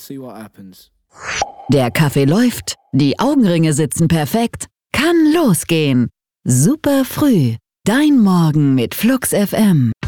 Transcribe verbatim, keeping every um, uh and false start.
let's see what happens. Der Kaffee läuft, die Augenringe sitzen perfekt, kann losgehen. Super früh, dein Morgen mit Flux F M.